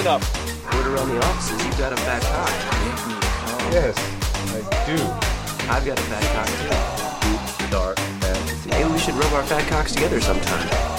up? Word around the office is you've got a fat cock. Yes, I do. I've got a fat cock too. Deep, dark fantasy. Maybe we should rub our fat cocks together sometime.